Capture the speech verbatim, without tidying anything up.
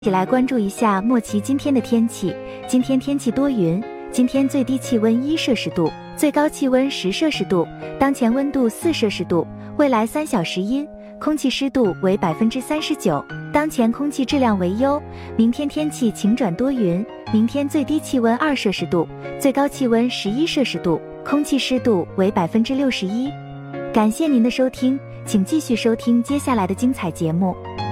一起来关注一下莫奇今天的天气。今天天气多云，今天最低气温一摄氏度，最高气温十摄氏度，当前温度四摄氏度，未来三小时阴，空气湿度为百分之三十九，当前空气质量为优。明天天气晴转多云，明天最低气温二摄氏度，最高气温十一摄氏度，空气湿度为百分之六十一。感谢您的收听，请继续收听接下来的精彩节目。